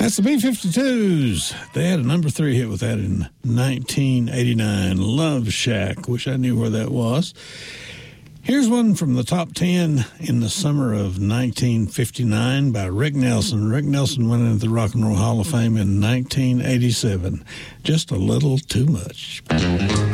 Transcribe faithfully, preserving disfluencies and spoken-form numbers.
That's the B fifty-twos. They had a number three hit with that in nineteen eighty-nine. Love Shack. Wish I knew where that was. Here's one from the top ten in the summer of nineteen fifty-nine by Rick Nelson. Rick Nelson went into the Rock and Roll Hall of Fame in nineteen eighty-seven. Just a little too much.